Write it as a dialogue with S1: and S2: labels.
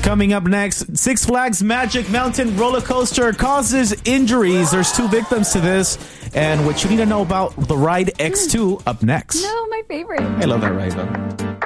S1: Coming up next, Six Flags Magic Mountain roller coaster causes injuries. There's 2 victims to this. And what you need to know about the ride X2 up next.
S2: No, my favorite.
S1: I love that ride, though.